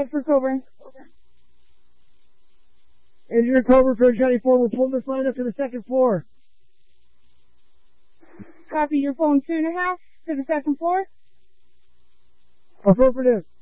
out for Cobra. Engineer Cobra for County 4, we're pulling this line up to the second floor. Copy, you're pulling 2.5 to the second floor. Affirmative.